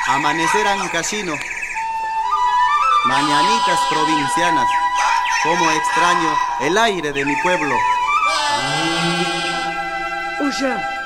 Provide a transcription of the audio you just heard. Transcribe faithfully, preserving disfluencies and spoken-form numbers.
Amanecer ancashino, mañanitas provincianas, cómo extraño el aire de mi pueblo. Ulla,